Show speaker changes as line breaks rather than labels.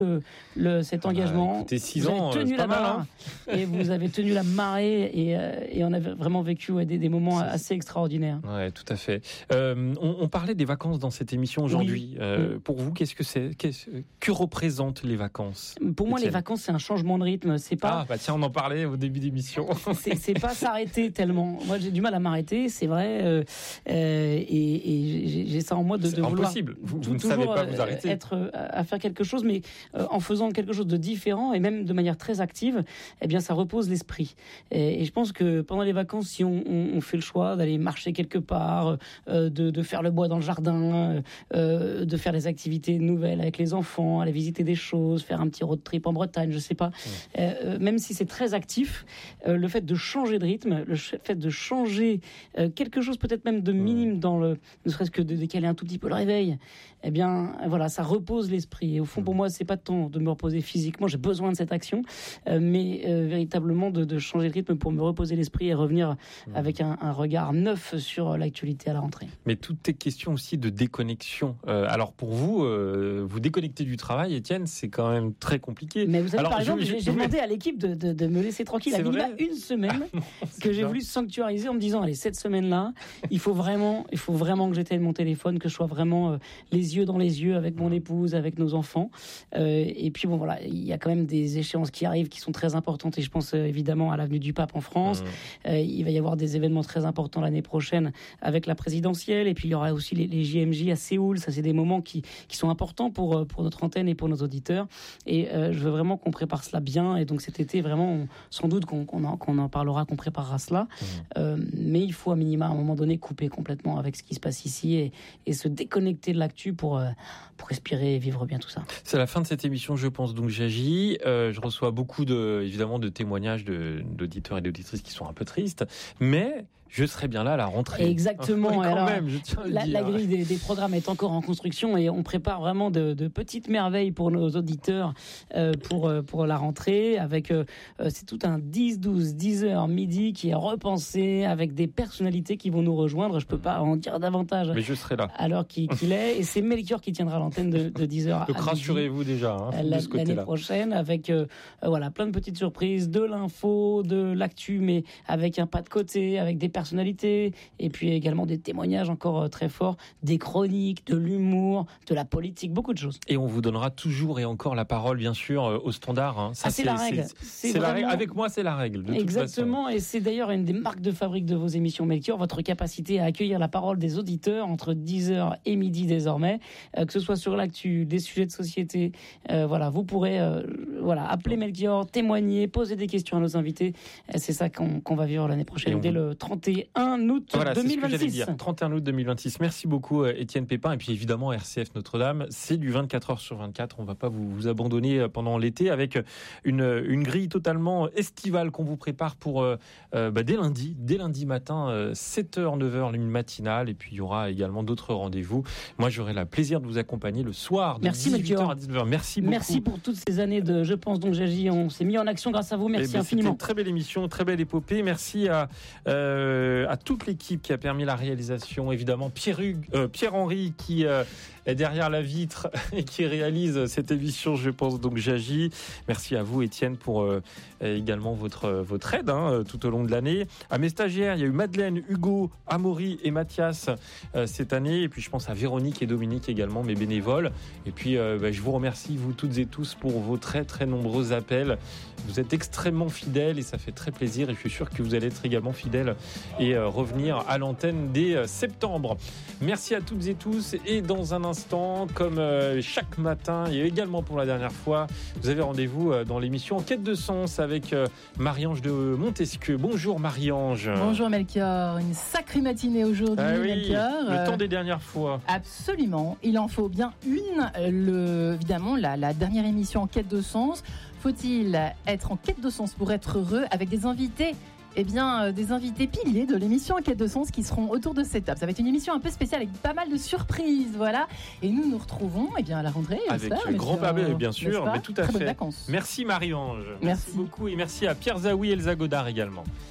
cet engagement.
Écoutez, 6
vous
ans,
avez tenu la barre et vous avez tenu la marée et on a vraiment vécu des moments assez extraordinaires.
Ouais, tout à fait. On parlait des vacances dans cette émission aujourd'hui.
Oui.
Pour vous, que représentent les vacances?
Pour moi,
Étienne,
les vacances, c'est un changement de rythme. C'est pas.
Tiens, on en parlait au début d'émission.
c'est pas s'arrêter tellement. Moi, j'ai du mal à m'arrêter, c'est vrai. Et j'ai ça en moi de vouloir.
Impossible. Vous ne savez pas vous arrêter.
Être à faire quelque chose, mais en faisant quelque chose de différent et même de manière très active, eh bien, ça repose l'esprit. Et je pense que pendant les vacances, si on fait le choix d'aller marcher quelque part, de faire le bois dans le jardin, de faire des activités nouvelles avec les enfants, aller visiter des choses, faire un petit road trip en Bretagne, je sais pas. Même si c'est très actif, le fait de changer de rythme, le fait de changer quelque chose peut-être même de minime ne serait-ce que de décaler un tout petit peu le réveil, eh bien voilà, ça repose l'esprit. Et au fond, pour moi, c'est pas tant de me reposer physiquement, j'ai besoin de cette action, mais véritablement de changer de rythme pour me reposer l'esprit et revenir avec un regard neuf sur l'actualité à la rentrée.
Mais tout est question aussi de déconnexion. Alors pour vous, vous déconnecter du travail, Étienne, c'est quand même très compliqué.
Mais vous savez, par exemple, j'ai demandé à l'équipe de me laisser tranquille. Il y a une semaine que j'ai voulu sanctuariser en me disant, allez, cette semaine-là, il faut vraiment que j'éteigne mon téléphone, que je sois vraiment les yeux dans les yeux avec mon épouse, avec nos enfants. Et puis bon, voilà, il y a quand même des échéances qui arrivent qui sont très importantes. Et je pense évidemment à l'avenue du Pape en France. Il va y avoir des événements très importants l'année prochaine avec la présidentielle. Et puis il y aura aussi les JMJ à Séoul. Ça, c'est des moments qui sont importants pour notre antenne et pour nos auditeurs. Et je veux vraiment qu'on prépare cela bien. Et donc cet été, vraiment, sans doute qu'on en parlera, qu'on préparera cela. Mais il faut à minima, à un moment donné, couper complètement avec ce qui se passe ici et se déconnecter de l'actu pour respirer et vivre bien tout ça.
C'est la fin de cette émission, je pense, donc j'agis. Je reçois beaucoup évidemment de témoignages d'auditeurs et d'auditrices qui sont un peu tristes, mais je serai bien là à la rentrée.
Exactement.
Alors, même, je tiens à le dire.
La grille des programmes est encore en construction et on prépare vraiment de petites merveilles pour nos auditeurs pour la rentrée avec c'est tout un 10h midi qui est repensé avec des personnalités qui vont nous rejoindre. Je peux pas en dire davantage.
Mais je serai là.
À l'heure qu'il est. Et c'est Melchior qui tiendra l'antenne de 10h
donc rassurez-vous déjà de ce côté-là.
L'année prochaine avec plein de petites surprises, de l'info, de l'actu, mais avec un pas de côté, avec des personnalités et puis également des témoignages encore très forts, des chroniques, de l'humour, de la politique, beaucoup de choses.
Et on vous donnera toujours et encore la parole, bien sûr, au standard. Ça,
c'est la règle.
C'est la règle. Avec moi, c'est la règle. De
Exactement.
Toute façon.
Et c'est d'ailleurs une des marques de fabrique de vos émissions, Melchior, votre capacité à accueillir la parole des auditeurs entre 10h et midi désormais, que ce soit sur l'actu, des sujets de société. Vous pourrez appeler Melchior, témoigner, poser des questions à nos invités. C'est ça qu'on va vivre l'année prochaine, dès le 31 août 2026.
C'est ce que j'allais dire. 31 août 2026. Merci beaucoup, Étienne Pépin. Et puis évidemment, RCF Notre-Dame, c'est du 24h/24. On ne va pas vous abandonner pendant l'été avec une grille totalement estivale qu'on vous prépare pour dès lundi matin, 7h, 9h, une matinale. Et puis il y aura également d'autres rendez-vous. Moi, j'aurai le plaisir de vous accompagner le soir de 18h à 19h. Merci beaucoup.
Merci pour toutes ces années de Je pense donc j'agis. On s'est mis en action grâce à vous. Merci infiniment.
C'était une très belle émission, très belle épopée. Merci à toute l'équipe qui a permis la réalisation. Évidemment, Pierre-Henri qui est derrière la vitre et qui réalise cette émission Je pense donc j'agis. Merci à vous, Étienne, pour également votre aide tout au long de l'année. À mes stagiaires, il y a eu Madeleine, Hugo, Amaury et Mathias cette année. Et puis je pense à Véronique et Dominique également, mes bénévoles. Et puis je vous remercie, vous toutes et tous, pour vos très très nombreux appels. Vous êtes extrêmement fidèles et ça fait très plaisir. Et je suis sûr que vous allez être également fidèles et revenir à l'antenne dès septembre. Merci à toutes et tous. Et dans un instant, comme chaque matin et également pour la dernière fois, vous avez rendez-vous dans l'émission En quête de sens avec Marie-Ange de Montesquieu. Bonjour Marie-Ange.
Bonjour Melchior. Une sacrée matinée aujourd'hui, Melchior.
Le temps des dernières fois.
Absolument. Il en faut bien une. Évidemment, la dernière émission En quête de sens. Faut-il être en quête de sens pour être heureux avec des invités des invités piliers de l'émission En quête de sens qui seront autour de cette table. Ça va être une émission un peu spéciale avec pas mal de surprises, voilà. Et nous retrouvons à la rentrée.
Avec grand plaisir, bien sûr, mais tout à fait.
Très bonnes vacances.
Merci Marie-Ange.
Merci
Beaucoup et merci à Pierre Zaoui et Elsa Godard également.